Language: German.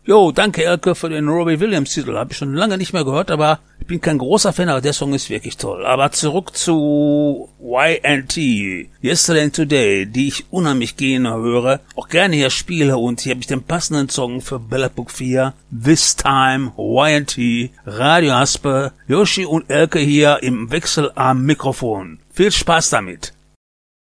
Jo, danke Elke für den Robbie Williams Titel. Habe ich schon lange nicht mehr gehört, aber ich bin kein großer Fan, aber der Song ist wirklich toll. Aber zurück zu Y&T, Yesterday and Today, die ich unheimlich gerne höre, auch gerne hier spiele, und hier habe ich den passenden Song für Bella Book 4, This Time, Y&T, Radio Aspe, Yoshi und Elke hier im Wechsel am Mikrofon. Viel Spaß damit.